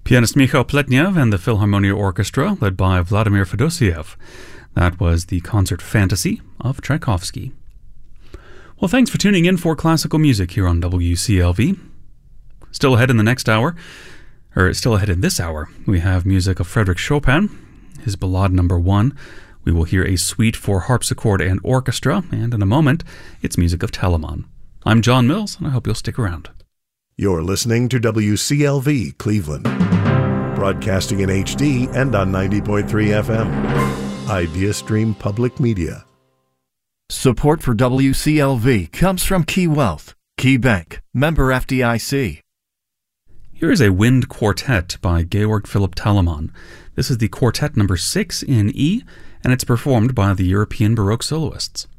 Pianist Mikhail Pletnev and the Philharmonia Orchestra, led by Vladimir Fedosiev. That was the Concert Fantasy of Tchaikovsky. Well, thanks for tuning in for classical music here on WCLV. Still ahead in this hour, we have music of Frédéric Chopin, his Ballade No. 1. We will hear a suite for harpsichord and orchestra, and in a moment, it's music of Telemann. I'm John Mills, and I hope you'll stick around. You're listening to WCLV Cleveland, broadcasting in HD and on 90.3 FM. IdeaStream Public Media. Support for WCLV comes from Key Wealth, Key Bank, member FDIC. Here is a wind quartet by Georg Philipp Telemann. This is the quartet number 6 in E, and it's performed by the European Baroque soloists.